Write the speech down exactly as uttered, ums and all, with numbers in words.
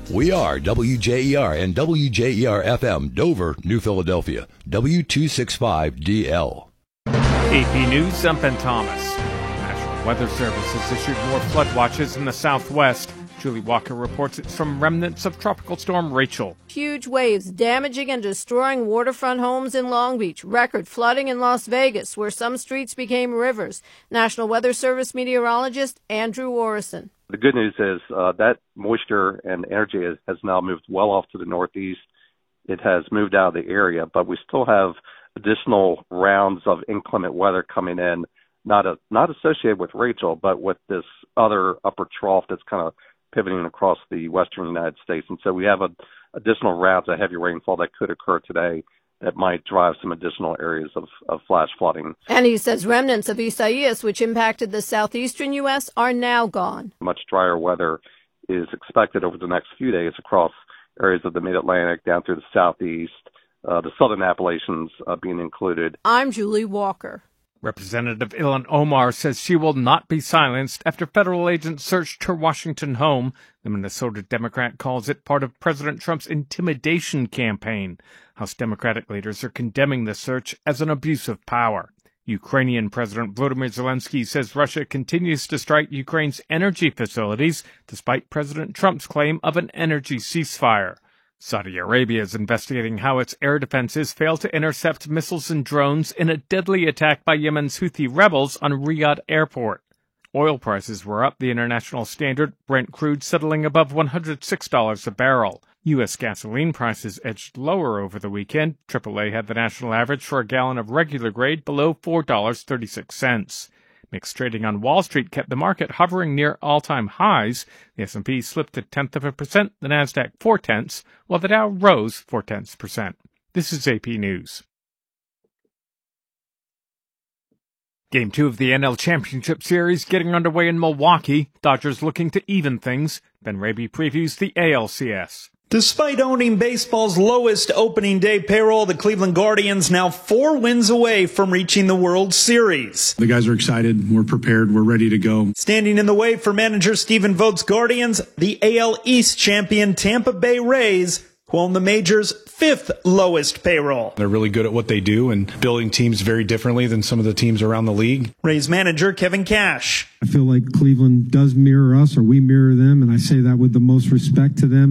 We are W J E R and W J E R F M, Dover, New Philadelphia, W two sixty-five D L. A P News, I'm Ben Thomas. National Weather Service has issued more flood watches in the southwest. Julie Walker reports it's from remnants of Tropical Storm Rachel. Huge waves damaging and destroying waterfront homes in Long Beach. Record flooding in Las Vegas, where some streets became rivers. National Weather Service meteorologist Andrew Orison. The good news is uh, that moisture and energy has, has now moved well off to the northeast. It has moved out of the area, but we still have additional rounds of inclement weather coming in, not a, not associated with Rachel, but with this other upper trough that's kind of pivoting across the western United States. And so we have a, additional rounds of heavy rainfall that could occur today that might drive some additional areas of, of flash flooding. And he says remnants of Isaias, which impacted the southeastern U S, are now gone. Much drier weather is expected over the next few days across areas of the mid-Atlantic down through the southeast, uh, the southern Appalachians uh, being included. I'm Julie Walker. Representative Ilhan Omar says she will not be silenced after federal agents searched her Washington home. The Minnesota Democrat calls it part of President Trump's intimidation campaign. House Democratic leaders are condemning the search as an abuse of power. Ukrainian President Volodymyr Zelensky says Russia continues to strike Ukraine's energy facilities despite President Trump's claim of an energy ceasefire. Saudi Arabia is investigating how its air defenses failed to intercept missiles and drones in a deadly attack by Yemen's Houthi rebels on Riyadh Airport. Oil prices were up, the international standard Brent crude settling above one hundred six dollars a barrel. U S gasoline prices edged lower over the weekend. triple A had the national average for a gallon of regular grade below four dollars and thirty-six cents. Mixed trading on Wall Street kept the market hovering near all-time highs. The S and P slipped a tenth of a percent, the Nasdaq four-tenths, while the Dow rose four-tenths percent. This is A P News. Game two of the N L Championship Series getting underway in Milwaukee. Dodgers looking to even things. Ben Raby previews the A L C S. Despite owning baseball's lowest opening day payroll, the Cleveland Guardians now four wins away from reaching the World Series. The guys are excited. We're prepared. We're ready to go. Standing in the way for manager Stephen Vogt's Guardians, the A L East champion Tampa Bay Rays, who own the major's fifth lowest payroll. They're really good at what they do and building teams very differently than some of the teams around the league. Rays manager Kevin Cash. I feel like Cleveland does mirror us, or we mirror them, and I say that with the most respect to them.